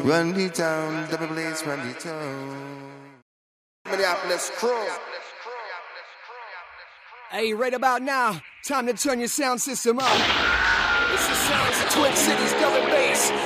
Run the town, double place, run the town. Minneapolis crew. Hey, right about now, time to turn your sound system up. It's the sounds of Twin Cities double bass.